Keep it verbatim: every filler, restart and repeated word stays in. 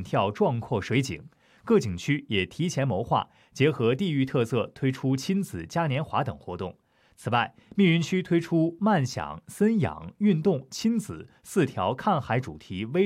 眺壮阔水景。各景区也提前谋划，结合地域特色推出亲子嘉年华等活动。此外，密云区推出慢享、森养、运动、亲子四条看海主题微